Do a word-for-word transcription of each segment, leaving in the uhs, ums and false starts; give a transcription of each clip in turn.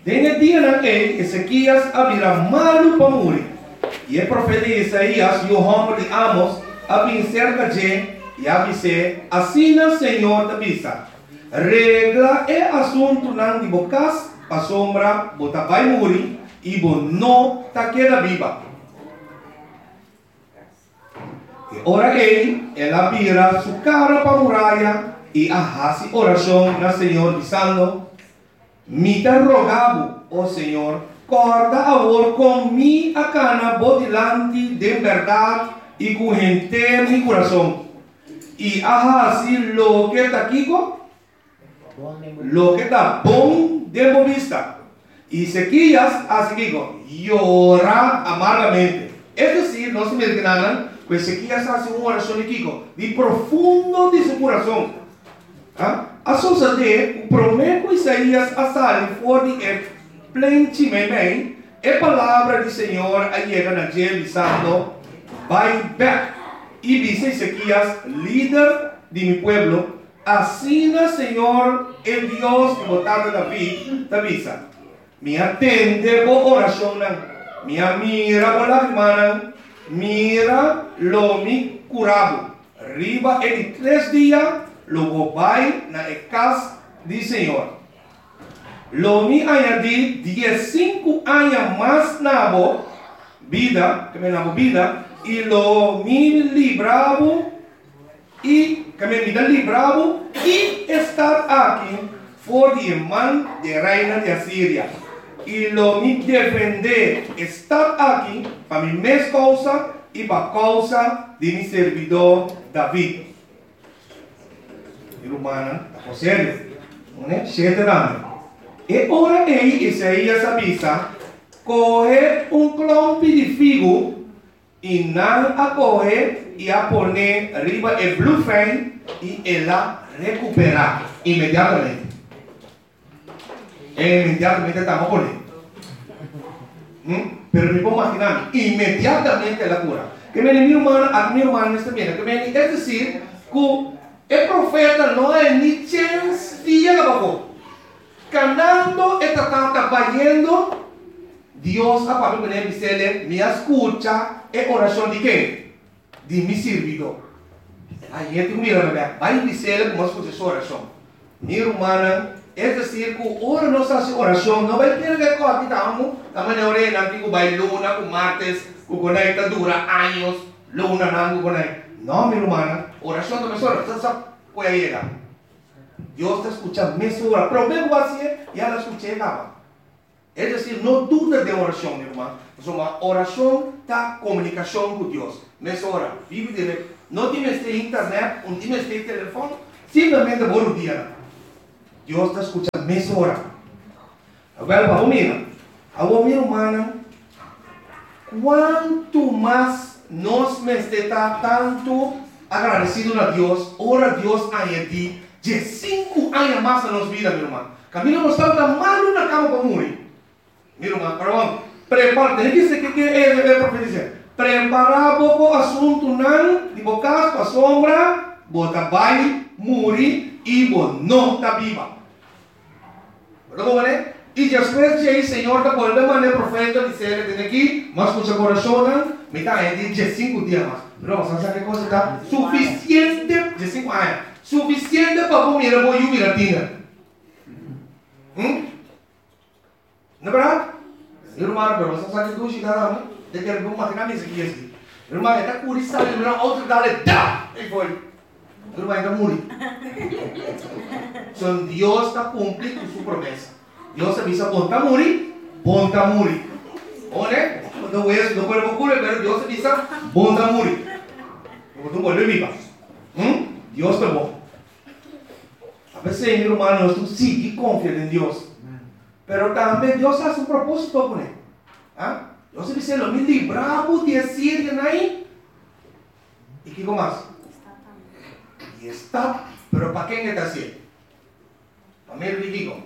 En el día en que Ezequías abrirá malo para morir. Y el profeta Isaías y el hombre de Amos abren cerca de y avise, así el Señor te avisa. Regla el asunto nan de bocas pa sombra, bota vai morir y bo no ta queda viva. Y ahora él, él abrirá su cara para muralla y hace oración al Señor diciendo, mi te rogabo, oh Señor, corta ahora con mi acana delante de verdad y con gente mi corazón. Y así lo que está aquí, lo que está bon de vista. Y Ezequías así digo, llora amargamente. Es decir, no se me enganan, pues Ezequías hace una oración de Kiko, de profundo de su corazón. ¿Ah? A sousa de, o prometo Isaías a sali for de é plenamente bem, é palavra do Senhor a chega na dia dizendo, vai back. E dice Ezequías, líder de mi pueblo, assim o Senhor, el Dios que botaron David, te avisa, me atende por oración, me mira por la hermana, mira lo mi curado, arriba en tres días, lo vai na casa do Senhor. Lo mi añadí dieciséis años más na vida, que me na vida, y lo mi libravo, y que me vida libravo, y estar aquí por the man de reina de Asiria. Y lo mi defender, estar aquí para mi mes causa y para causa de mi servidor David. Humana, está sério, né? Cheio de nada. E ora aí, Isaías avisa, coge um clompe de figo e não a coge e a poner arriba el bluefen e ela recuperar imediatamente. E imediatamente estamos por aí. ¿Mm? Pero me puedo imaginar, imediatamente ela cura. Que me mi humana, a mi humana está bien, que me, es decir, que el profeta no hay ni chance de llegar abajo. Canando esta tanta vayendo, Dios a Pablo me dice, me escucha en oración de qué? De mi servidor. Ahí gente mira, va a decirle cómo escucha su oración. Mi hermana, es decir, que ahora no se hace oración, no va a tener que cortar, estamos, estamos en orena, que va a luna, con martes, que conecta dura años, luna, nango, conecta. No, mi hermana, oración de mesora, usted puede llegar. Dios te escucha mesora, pero me voy a decir, ya la escuché, llegaba. Es decir, no dudes de oración, mi hermano. Una oración está comunicación con Dios. Mesora, vive de no tienes este internet, no tienes este teléfono, simplemente por un día. Dios te escucha mesora. Agora, vamos mira. Agora, mi hermana, cuanto más nos me está tanto agradecido a Dios, ora Dios añadí de cinco años más en nuestra vida, mi hermano. Camino no está tan mal en la cama para morir. Mi hermano, pero vamos, prepara, tiene que ser que es el profeta dice, prepara poco asunto nan, de bocas para sombra, bota vai, morir y vos no está viva. ¿Verdad, jóvenes? Y después de ahí, Señor, te vuelve a mandar el profeta, dice, tiene aquí, más escucha corazón, me está ahí de cinco días más. Pero vamos a hacer qué cosa está suficiente, de cinco años, suficiente para comer el bollo y la tina. ¿Mm? ¿No es verdad? Hermano, pero vamos a hacer qué cosa está, de que vamos a imaginar eso aquí, así. Hermano, está curioso, hermano, otro dale, da, y fue. Hermano, está muriendo. Son Dios está cumpliendo su promesa. Dios avisa, ponte a morir, ponte a morir. ¿Oye? No voy a, no puedo ocurrir, pero Dios avisa, ponte a morir. Porque tú vuelves viva. ¿Mm? Dios te va. A veces, mi hermano, tú sí que confías en Dios. Pero también Dios hace un propósito con él. ¿Ah? Dios dice, lo mismo libramos de decir ahí. ¿Y qué más? Y está. Pero ¿para qué está haciendo? Para mí el digo.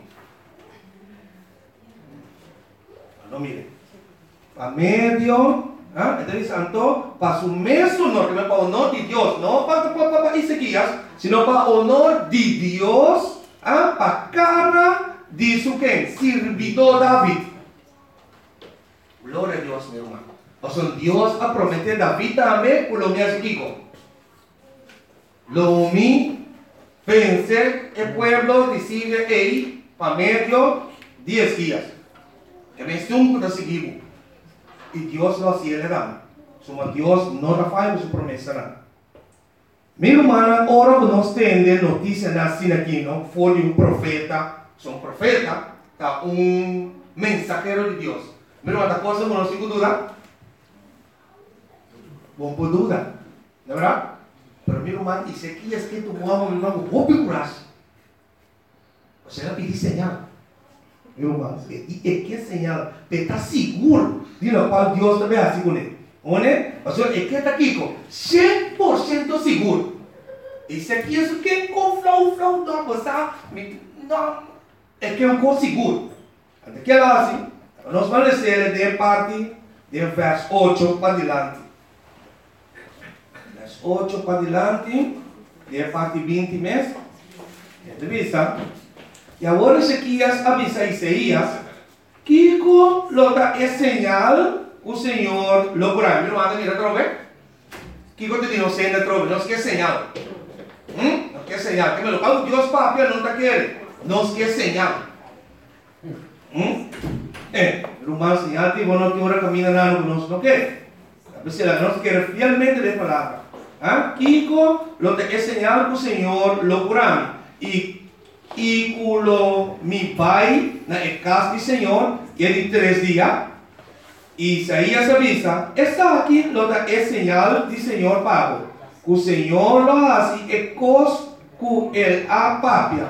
No mire, para medio, ¿ah? Entonces santo, para su mesmo honor, que no para honor de Dios, no para, para, para Ezequías, sino para honor de Dios, ¿ah? Para cara dice que sirvió David. Gloria a Dios, mi hermano. O sea, Dios ha prometido a David también, por lo mío hace Kiko. Lo mi pensé, el pueblo decide ahí, para medio, diez días. Que me estuvo de seguir. Y Dios lo hacía le dan. Somos Dios no la falla su promesa. Mi hermana, ahora nos tiene noticia así aquí, ¿no? Fue de un profeta, son profeta, está un mensajero de Dios. Mi hermana, la cosa no tengo duda. No puedo duda, ¿de verdad? Pero mi hermano dice que es que tu mamá, mi hermano, vos picuras. O sea, le pedí señal. Mi hermano, ¿y qué señal? Pero está seguro de lo cual Dios te ve así con él. O sea, es que está aquí con cien por ciento seguro. Y si aquí es que con flow, flow, no, pues no, es que es un cosa seguro. Antes que lo hace, nos van a decir de parte del verso ocho para adelante. Verso ocho para adelante, de parte veinte meses. Entrevista. Y ahora Ezequias avisa a Isaías que lo da es señal o Señor lo curará. Mira, manda, mira, trove. Kiko te dice, no sé, no trove, no es que es señal. ¿Mm? No es que es señal. Que me lo pago Dios papi, no te quiere. No es que es señal. ¿Mm? Eh, rumano señal, que bueno, que ahora camina nada, no no quiere. A veces la no quiere fielmente de palabra. ¿Ah? Kiko lo da es señal o Señor lo curará. Y Y culo mi pai na casa del Señor, y de tres días, Isaías avisa, está aquí lo da es señal del Señor Pablo, que el Señor lo hace e cos que el apapia.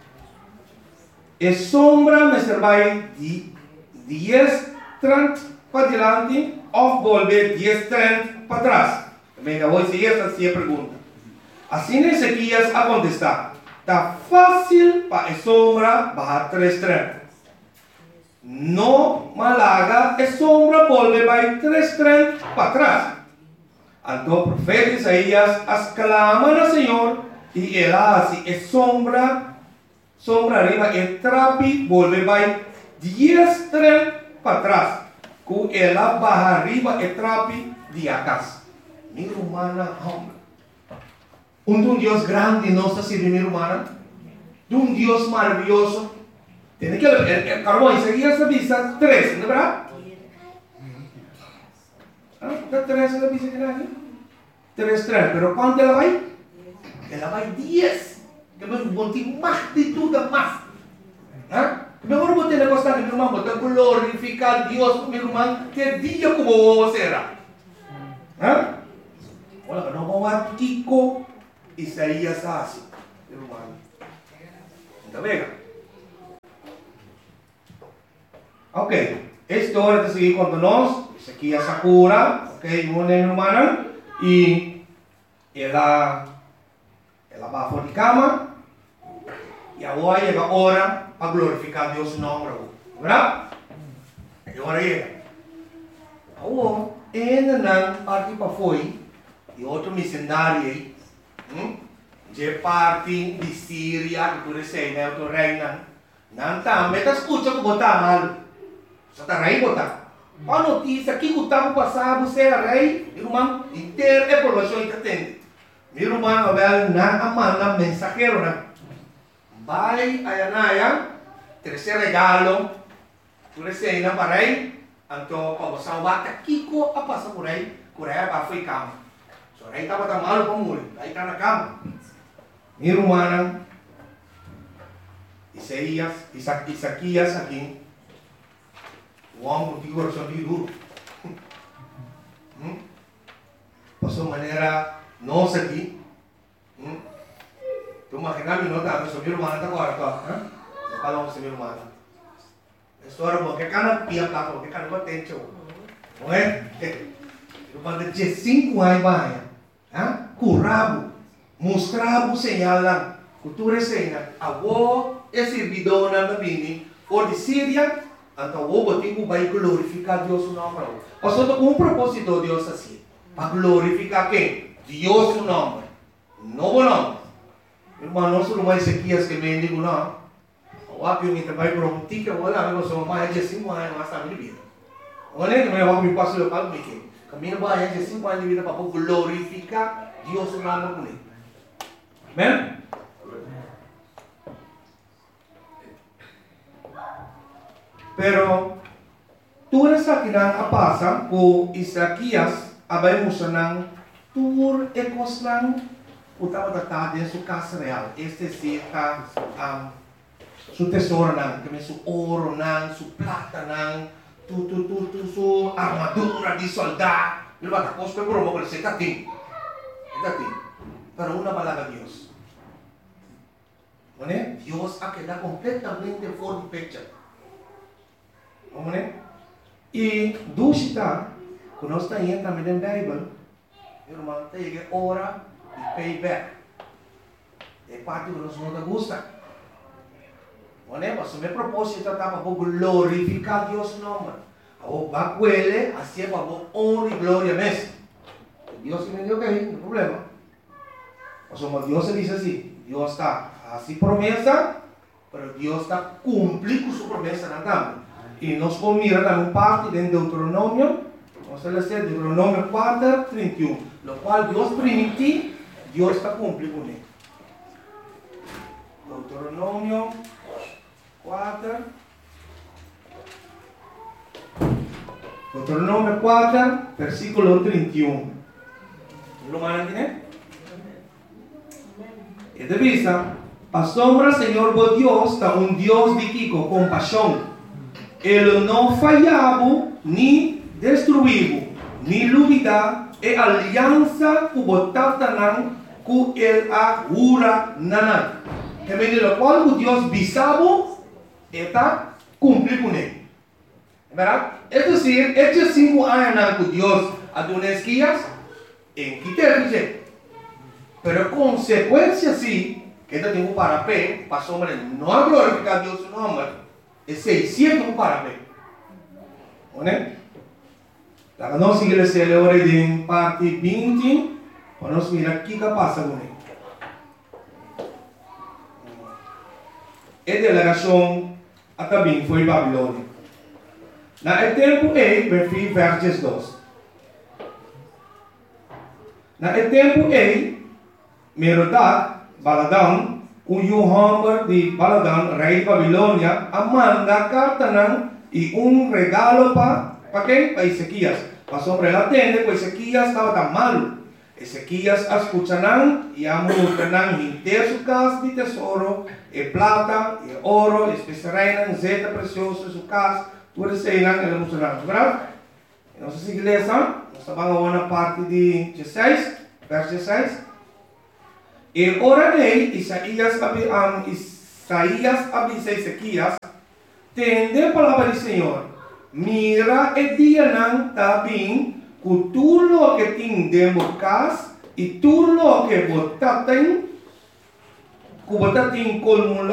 Es sombra me servai di diez treinta para adelante, o volver diez treinta para atrás. Venga, voy a seguir esta pregunta. Así Ezequias a contestar. Está fácil para a sombra bajar tres treinta. No malaga, a sombra volve vai tres treinta para atrás. Então o profeta Isaías as clama ao Senhor e ele hace a sombra, sombra arriba, e trapi volve vai diez treinta para atrás. Com ela baja arriba e trapi de acá. Mi humana hombre. Un, un Dios grande no está sirviendo, mi hermana. De un Dios maravilloso. Tiene que el, el, el carbón seguía esa vista tres, ¿no verdad? ¿Ah? ¿Está tres en la vista que hay? Tres, tres. Pero ¿cuánto la va? Ela va diez. Que me monté más de todo más. ¿Ah? Mejor no tiene cosa que mi hermano, te glorificar a Dios, mi hermano, que día como será. ¿Ah? Bueno, no vamos a Kiko. Isaías hace, hermano. ¿Está bien? Ok, esta hora de seguir con nosotros, Ezequias Sakura, ok, una hermana, y ella, ella va por la cama, y ahora llega la hora para glorificar a Dios su nombre, ¿verdad? Y ahora llega. Ahora, en la parte para foi, y otro misionario, de parte de Síria, que tu recém, né, o reina, não tá, mas tá escuta que botar mal, só tá rei botar. A notícia que o tempo passado você é rei, irmão, inteira é informação que tem. Meu irmão, Abel, na amanda mensageiro, né? Vai a Anaya, terceiro regalo, tu recém, né, para rei, então, para você bata, Kiko a passar por rei, por rei para ficar. So, rei estava tão malo para morrer, rei está na cama. Minha irmã, Isaías, Isa, Isaquias aqui, o homem contigo coração de duro. Hum? Passou maneira nossa aqui. Hum? Tu imagina me nota, mas minha irmã está agora, tá? Não fala com minha irmã. História boa, que cara pia plata, que cara boa tem show. Não é? Irmã de cinco anos vai, ah? Curabo, mostrava o sinal lá, cultura cena, avô é servidor na bini, ou de Síria, então o botigo vai glorificar Deus o nome. Portanto, um propósito de Deus assim, para glorificar quem? Deus o nome, não o nome. Irmão, não só não vai Ezequias que mendigo não. Waktu yung itabay berhenti ke wala, ako sa mga aja cinco anos mas tayo vida. Olha, não é o que passa local porque caminho vai aja cinco anos de vida para glorificar Deus no nome dele. Amém? Pero tu rasa kinang apasa ko Isaías abay mo siya ng tur ekos lang utama tatade su casa real. Este sita um, su tesoro nang, kami su oro nang, su plata nang, tu tu tu tu su armadura di soldado. Di ba tapos pe bro mo kasi tating. Tating. Pero una palabra Dios. ¿Vale? Dios ha quedado completamente fuera de picture. ¿Vale? Y dusita, quando está aí também na Bíblia, irmão, tem que ora e payback. É parte que nós não gosta. Né? Mas o meu propósito é para glorificar Deus nome. O bacuele, assim é para honra e glória mesmo. Deus me deu que aí, não tem problema. Mas como Deus diz assim, Deus está assim promessa, mas Deus está cumprindo sua promessa na também. E nós vamos mirar também parte de Deuteronômio, vamos ler Deuteronômio quatro, trinta e um, no qual Deus permitiu, Deus está cumprindo com ele. Deuteronômio quatro, Deuteronômio quatro, versículo trinta e um. Lo mandan, né? E de vista, a sombra, Senhor, o Deus, está um Deus de que com compaixão. Ele não falhava, nem destruiu, nem duvida, e aliança que botava nan, que ele agura nanan. Que me diz, quando Deus bisava, está cumprir com ele. Verdade? É decir, estes cinco anos que Deus adonesquias, em que ter dizer. Pero consequência sim, que ele tem para pé, para sombra, não glorificar Deus no nome. É seiscentos para bem. Né? La nossa igreja celebra em parte vinte, para nós mirar o que passa com ele. A delegação até bem foi Babilônia. Na tempo e, verso versos dois. Na tempo e, Merodach, Baladão, o Yohamber de Baladan, rei de Babilônia, a manda carta nan e um regalo para para quem? Para Ezequias. Passou para ela atender, porque Ezequias estava tão mal. Ezequias escuta nan e a multa nan inteira sua casa de tesouro, e plata, e ouro, e especiarias, zeta precioso, sua casa, tudo isso aí nan, ele mostra nan, verdade? Nossa igreja, nós vamos na parte de dezesseis, verso dezesseis. E ora dei, Isaías um, Isaías avisa Ezequias, tende a palavra do Senhor, mira e dia não está bem, que tudo o que tem democas e tudo o que botatem, que botatem como